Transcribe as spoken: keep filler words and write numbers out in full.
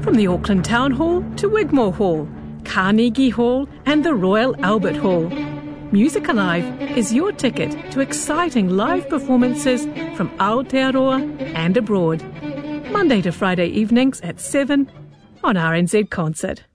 From the Auckland Town Hall to Wigmore Hall, Carnegie Hall and the Royal Albert Hall. Music Alive is your ticket to exciting live performances from Aotearoa and abroad. Monday to Friday evenings at seven on R N Z Concert.